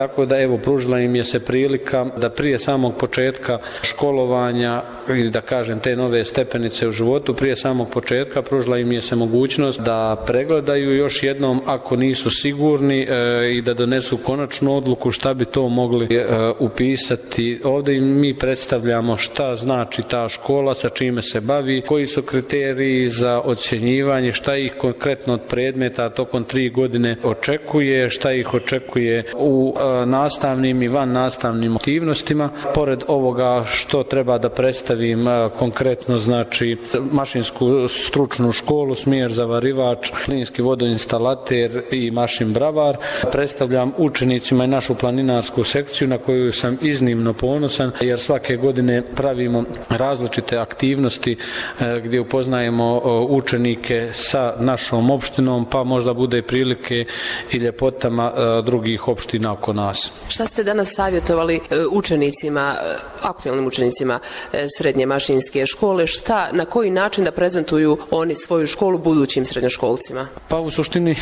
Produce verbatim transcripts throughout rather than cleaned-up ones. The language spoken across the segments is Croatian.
Tako da evo pružila im je se prilika da prije samog početka školovanja ili da kažem te nove stepenice u životu, prije samog početka pružila im je se mogućnost da pregledaju još jednom ako nisu sigurni e, i da donesu konačnu odluku šta bi to mogli e, upisati. Ovdje im mi predstavljamo šta znači ta škola, sa čime se bavi, koji su kriteriji za ocjenjivanje, šta ih konkretno od predmeta tokom tri godine očekuje, šta ih očekuje u e, nastavnim i van nastavnim aktivnostima. Pored ovoga što treba da predstavim e, konkretno, znači mašinsku stručnu školu, smjer zavarivač, plinski vodoinstalater i mašin bravar, predstavljam učenicima i našu planinarsku sekciju na koju sam iznimno ponosan jer svake godine pravimo različite aktivnosti e, gdje upoznajemo učenike sa našom opštinom, pa možda bude prilike i ljepotama e, drugih opština oko nas. Šta ste danas savjetovali učenicima, aktualnim učenicima srednje mašinske škole, šta, na koji način da prezentuju oni svoju školu budućim srednjoškolcima? Pa u suštini e,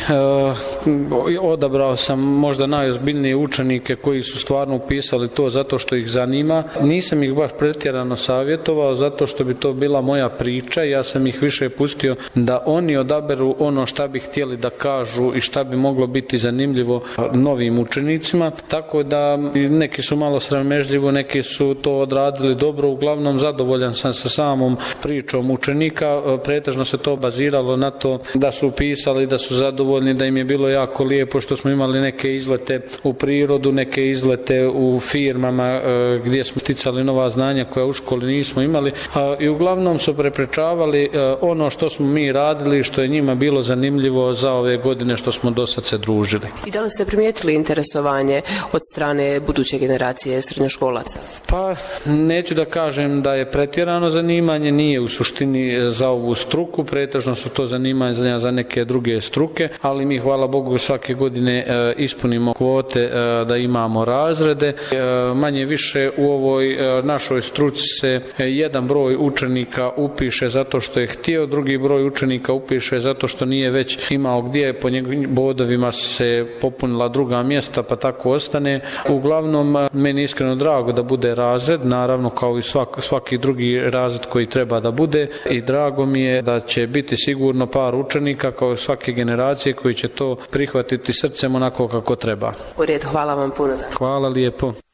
odabrao sam možda najozbiljnije učenike koji su stvarno upisali to zato što ih zanima. Nisam ih baš pretjerano savjetovao zato što bi to bila moja priča. Ja sam ih više pustio da oni odaberu ono šta bi htjeli da kažu i šta bi moglo biti zanimljivo novim učenicima. Tako da neki su malo sramežljivo, neki su to odradili dobro. Uglavnom zadovoljan sam sa samom pričom učenika. Pretežno se to baziralo na to da su upisali, da su zadovoljni, da im je bilo jako lijepo što smo imali neke izlete u prirodu, neke izlete u firmama gdje smo sticali nova znanja koja u školi nismo imali i uglavnom su preprečavali ono što smo mi radili, što je njima bilo zanimljivo za ove godine što smo do sad se družili. I da li ste primijetili interesovanje od strane buduće generacije srednjoškolaca? Pa neću da kažem da je pretjerano zanimanje, nije u suštini za ovu struku, pretežno su to zanimanja za neke druge struke, ali mi hvala Bogu svake godine e, ispunimo kvote e, da imamo razrede. E, manje više u ovoj e, našoj struci se e, jedan broj učenika upiše zato što je htio, drugi broj učenika upiše zato što nije već imao gdje, po njegovim bodovima se popunila druga mjesta pa tako ostane. Uglavnom meni iskreno drago da bude razred, naravno kao i svak, svaki drugi razred koji treba da bude i drago mi je da će biti sigurno par učenika kao svake generacije koji će to prihvatiti srcem onako kako treba. U redu, hvala vam puno. Hvala lijepo.